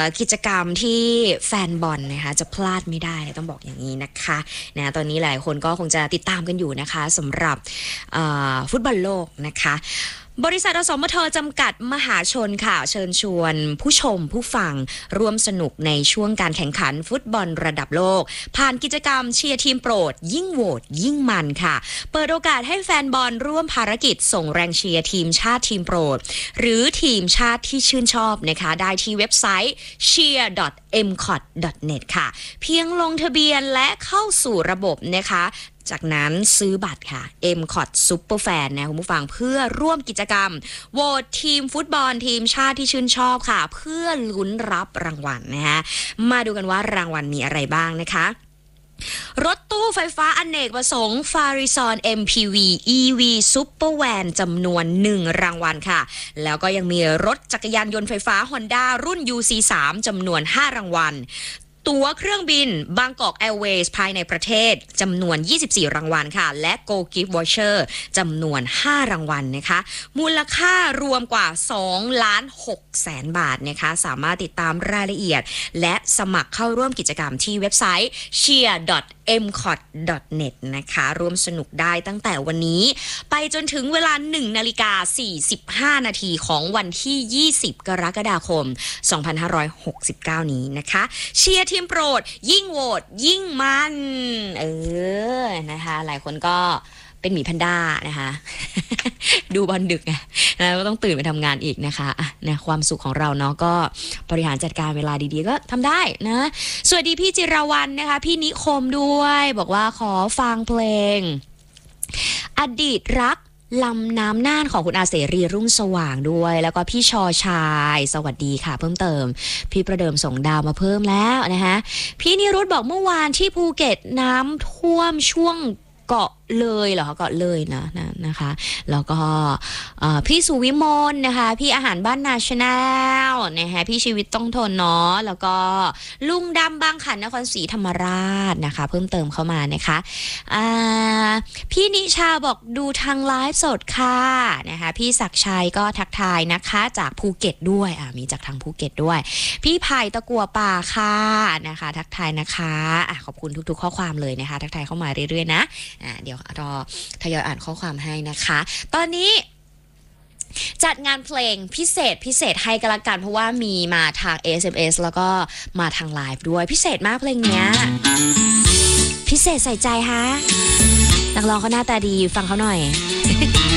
กิจกรรมที่แฟนบอลนะคะจะพลาดไม่ได้ต้องบอกอย่างนี้นะคะนะตอนนี้หลายคนก็คงจะติดตามกันอยู่นะคะสำหรับฟุตบอลโลกนะคะบริษัทอสมทจำกัดมหาชนค่ะเชิญชวนผู้ชมผู้ฟังร่วมสนุกในช่วงการแข่งขันฟุตบอลระดับโลกผ่านกิจกรรมเชียร์ทีมโปรดยิ่งโหวตยิ่งมันค่ะเปิดโอกาสให้แฟนบอลร่วมภารกิจส่งแรงเชียร์ทีมชาติทีมโปรดหรือทีมชาติที่ชื่นชอบนะคะได้ที่เว็บไซต์ cheer.mcot.net ค่ะเพียงลงทะเบียนและเข้าสู่ระบบนะคะจากนั้นซื้อบัตรค่ะ MCOT Superfan นะคุณผู้ฟังเพื่อร่วมกิจกรรมโหวตทีมฟุตบอลทีมชาติที่ชื่นชอบค่ะเพื่อลุ้นรับรางวัลนะคะมาดูกันว่ารางวัลมีอะไรบ้างนะคะรถตู้ไฟฟ้าอเนกประสงค์ Farizon MPV EV Supervan จำนวน1รางวัลค่ะแล้วก็ยังมีรถจักรยานยนต์ไฟฟ้า Honda รุ่น UC3 จำนวน5รางวัลตั๋วเครื่องบินบางกอกแอร์เวย์ภายในประเทศจำนวน24รางวัลค่ะและ Go Gift Voucher จำนวน5รางวัลนะคะมูลค่ารวมกว่า 2,600,000 บาทนะคะสามารถติดตามรายละเอียดและสมัครเข้าร่วมกิจกรรมที่เว็บไซต์ cheer.mcot.net นะคะร่วมสนุกได้ตั้งแต่วันนี้ไปจนถึงเวลา 1:45 นาทีของวันที่20กรกฎาคม2569นี้นะคะเชียร์ทีมโปรดยิ่งโหวตยิ่งมันนะคะหลายคนก็เป็นหมีแพนด้านะคะดูบอลดึกไงแล้วก็ต้องตื่นไปทำงานอีกนะคะนะความสุขของเราเนาะก็บริหารจัดการเวลาดีๆก็ทำได้นะสวัสดีพี่จิรวรรณนะคะพี่นิคมด้วยบอกว่าขอฟังเพลงอดีตรักลำน้ำน่านของคุณอาเสรีรุ่งสว่างด้วยแล้วก็พี่ชอชายสวัสดีค่ะเพิ่มเติมพี่ประเดิมส่งดาวมาเพิ่มแล้วนะคะพี่นิรุธบอกเมื่อวานที่ภูเก็ตน้ำท่วมช่วงเกาะเลยเหรอคะเกาะเลยนะคะแล้วก็พี่สุวิมลนะคะพี่อาหารบ้านนาชาแนลนะคะพี่ชีวิตต้องทนเนาะแล้วก็ลุงดำบางขันนครศรีธรรมราชนะคะเพิ่มเติมเข้ามานะคะพี่นิชาบอกดูทางไลฟ์สดค่ะนะคะพี่ศักชัยก็ทักทายนะคะจากภูเก็ตด้วยมีจากทางภูเก็ตด้วยพี่ไผ่ตะกัวป่าค่ะนะคะทักทายนะคะขอบคุณทุกๆข้อความเลยนะคะทักทายเข้ามาเรื่อยๆนะเดี๋ยวรอทยอยอ่านข้อความให้นะคะตอนนี้จัดงานเพลงพิเศษให้กันละกันเพราะว่ามีมาทาง SMS แล้วก็มาทางไลฟ์ด้วยพิเศษมากเพลงเนี้ยพิเศษใส่ใจฮะนักร้องเขาหน้าตาดีฟังเขาหน่อย